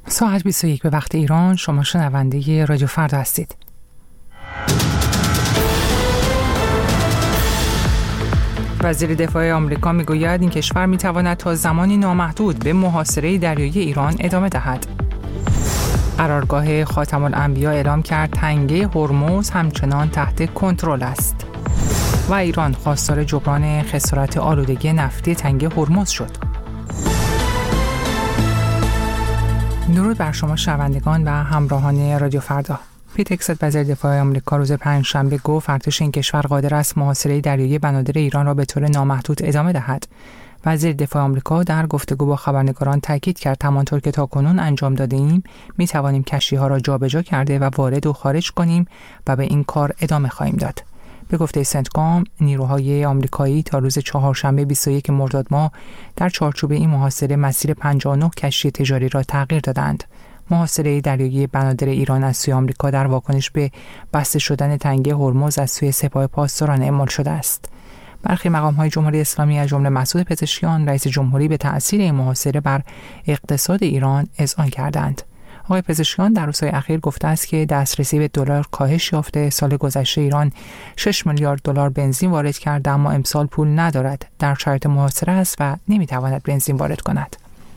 ساعت 21 به وقت ایران. شما شنونده رادیو فردا هستید. وزیر دفاع آمریکا میگوید این کشور میتواند تا زمانی نامحدود به محاصره دریایی ایران ادامه دهد. قرارگاه خاتم الانبیا اعلام کرد تنگه هرمز همچنان تحت کنترل است. و ایران خواستار جبران خسارات آلودگی نفتی تنگه هرمز شد. درود بر شما شنوندگان و همراهان رادیو فردا. پیت هگست وزیر دفاع آمریکا روز پنجشنبه گفت ارتش این کشور قادر است محاصره دریایی بنادر ایران را به طور نامحدود ادامه دهد. وزیر دفاع آمریکا در گفتگو با خبرنگاران تاکید کرد همانطور که تاکنون انجام داده‌ایم می توانیم کشتی‌ها را جابجا کرده و وارد و خارج کنیم و به این کار ادامه خواهیم داد. به گفته سنتکام، نیروهای آمریکایی تا روز چهارشنبه 21 مرداد ماه در چارچوب این محاصره مسیر 59 کشتی تجاری را تغییر دادند. محاصره دریایی بنادر ایران از سوی آمریکا در واکنش به بسته شدن تنگه هرمز از سوی سپاه پاسداران اعمال شده است. برخی مقام‌های جمهوری اسلامی از جمله مسعود پزشکیان رئیس جمهوری به تأثیر این محاصره بر اقتصاد ایران اذعان کردند. آقای پزشکیان در روزهای اخیر گفته است که دسترسی به دلار کاهش یافته. سال گذشته ایران 6 میلیارد دلار بنزین وارد کرد اما امسال پول ندارد. در شرایط محاصره است و نمیتواند بنزین وارد کند.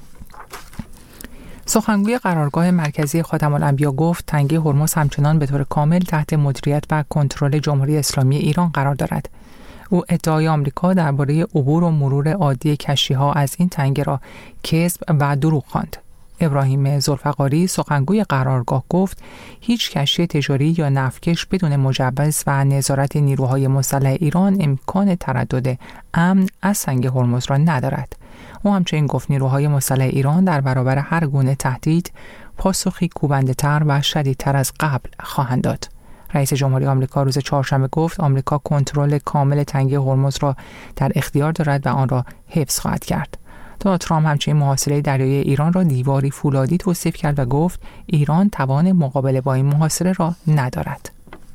سخنگوی قرارگاه مرکزی خاتم الانبیا گفت تنگه هرمز همچنان به طور کامل تحت مدیریت و کنترل جمهوری اسلامی ایران قرار دارد. او ادعای آمریکا درباره عبور و مرور عادی کشتی‌ها از این تنگه را کذب و دروغ خواند. ابراهیم ذوالفقاری سخنگوی قرارگاه گفت هیچ کشتی تجاری یا نفتکش بدون مجوز و نظارت نیروهای مسلح ایران امکان تردد امن از تنگه هرمز را ندارد. او همچنین گفت نیروهای مسلح ایران در برابر هر گونه تهدید پاسخی کوبنده‌تر و شدیدتر از قبل خواهند داد. رئیس جمهوری آمریکا روز چهارشنبه گفت آمریکا کنترل کامل تنگه هرمز را در اختیار دارد و آن را حفظ خواهد کرد. دونالد ترامپ همچنین محاصره دریایی ایران را دیواری فولادی توصیف کرد و گفت ایران توان مقابله با این محاصره را ندارد.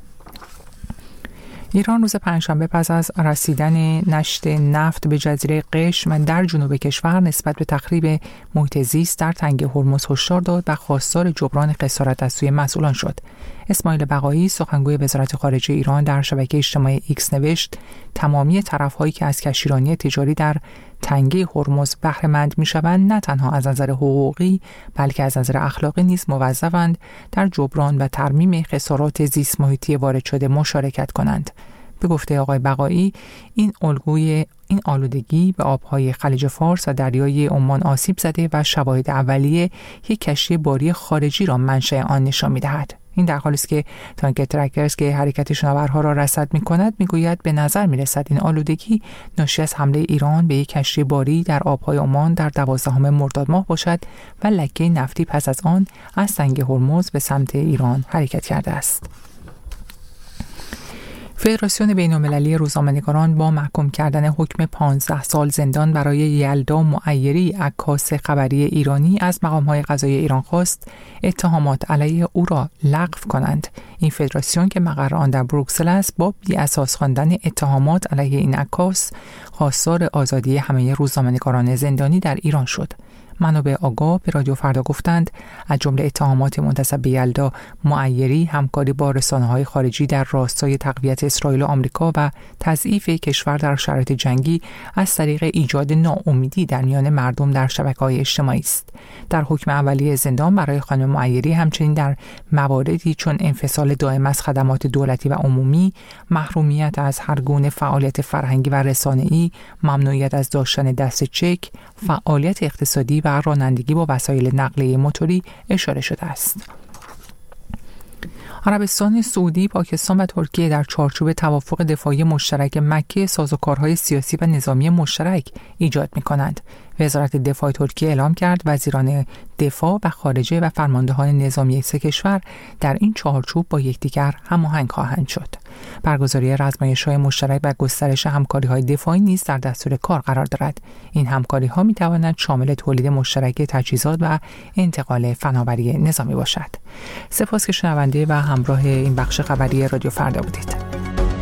ایران روز پنجشنبه پس از رسیدن نشت نفت به جزیره قشم در جنوب کشور نسبت به تخریب محیط زیست در تنگه هرمز هشدار داد و خواستار جبران خسارت از سوی مسئولان شد. اسماعیل بقایی سخنگوی وزارت خارجه ایران در شبکه اجتماعی ایکس نوشت تمامی طرف‌هایی که از کشتیرانی تجاری در تنگه هرمز بهره مند می‌شوند نه تنها از نظر حقوقی بلکه از نظر اخلاقی نیز موظفند در جبران و ترمیم خسارات زیست محیطی وارد شده مشارکت کنند. به گفته آقای بقایی این آلودگی به آبهای خلیج فارس و دریای عمان آسیب زده و شواهد اولیه یک کشتی باری خارجی را منشأ آن نشان می‌دهد. این در حالی است که تانکر ترکرز که حرکت شناورها را رصد می‌کند می‌گوید به نظر می‌رسد این آلودگی ناشی از حمله ایران به یک کشتی باری در آبهای عمان در 12 مرداد ماه باشد و لکه نفتی پس از آن از تنگه هرمز به سمت ایران حرکت کرده است. فدراسیون بین‌المللی روزنامه‌نگاران با محکوم کردن حکم 15 سال زندان برای یلدا معیری عکاس خبری ایرانی از مقام‌های قضایی ایران خواست اتهامات علیه او را لغو کنند. این فدراسیون که مقر آن در بروکسل است با بی‌اساس خواندن اتهامات علیه این عکاس خواستار آزادی همه روزنامه‌نگاران زندانی در ایران شد. منابع آگاه به رادیو فردا گفتند از جمله اتهامات منتسب به یلدا معیری همکاری با رسانه‌های خارجی در راستای تقویت اسرائیل و آمریکا و تضعیف کشور در شرایط جنگی از طریق ایجاد ناامیدی در میان مردم در شبکه‌های اجتماعی است. در حکم اولیه زندان برای خانم معیری همچنین در مواردی چون انفصال دائم از خدمات دولتی و عمومی، محرومیت از هر گونه فعالیت فرهنگی و رسانه‌ای، ممنوعیت از داشتن دست چک، فعالیت اقتصادی و رانندگی با وسایل نقلیه موتوری اشاره شده است. عربستان سعودی، پاکستان و ترکیه در چارچوب توافق دفاعی مشترک مکه سازوکارهای سیاسی و نظامی مشترک ایجاد می‌کنند. وزارت دفاع ترکیه اعلام کرد وزیران دفاع و خارجه و فرماندهان نظامی سه کشور در این چارچوب با یکدیگر هماهنگ خواهند شد. برگزاری رزمایش‌های مشترک و گسترش همکاری‌های دفاعی نیز در دستور کار قرار دارد. این همکاری‌ها می‌تواند شامل تولید مشترک تجهیزات و انتقال فناوری نظامی باشد. سپاس که شنونده و همراه این بخش خبری رادیو فردا بودید.